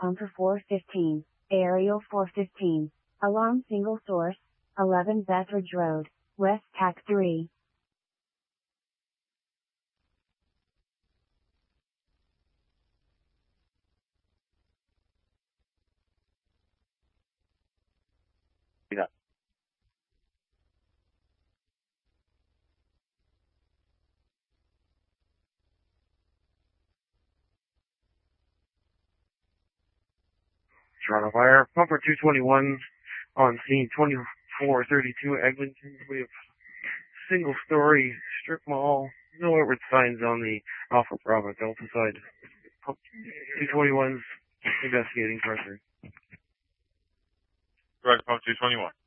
Pumper 415, Aerial 415, Alarm Single Source, 11 Bethridge Road, West TAC 3. Yeah. Toronto Fire, Pumper 221 on scene 2432 Eglinton. We have single story strip mall, no outward signs on the Alpha Bravo Delta side. Pump 221's investigating pressure. Roger, Pump 221.